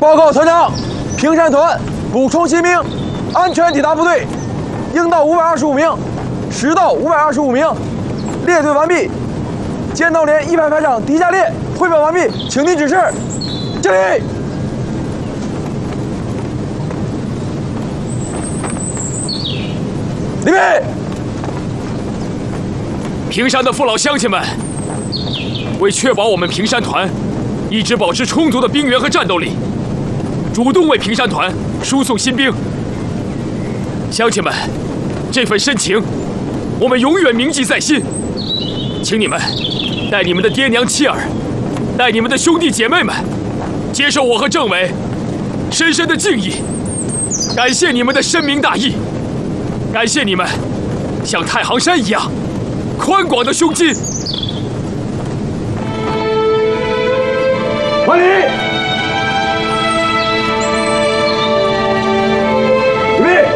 报告团长，平山团补充新兵，安全抵达部队，应到525名，实到525名，列队完毕。剑道连1排排长狄家烈汇报完毕，请您指示。敬礼。礼毕。 平山的父老乡亲们，为确保我们平山团一直保持充足的兵源和战斗力，主动为平山团输送新兵。乡亲们，这份深情，我们永远铭记在心。请你们带你们的爹娘妻儿，带你们的兄弟姐妹们，接受我和政委深深的敬意。感谢你们的深明大义，感谢你们像太行山一样宽广的胸襟。 完礼。礼毕。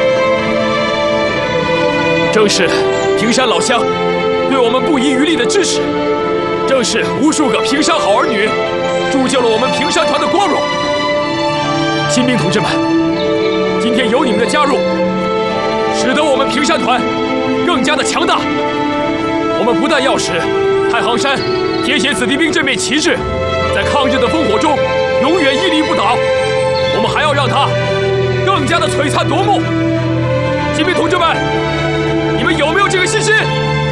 正是平山老乡对我们不遗余力的支持，正是无数个平山好儿女铸就了我们平山团的光荣。新兵同志们，今天有你们的加入，使得我们平山团更加的强大。我们不但要使太行山铁血子弟兵这面旗帜在抗日的烽火中永远屹立不倒，我们还要让它更加的璀璨夺目。新兵同志们，你们有没有这个信心？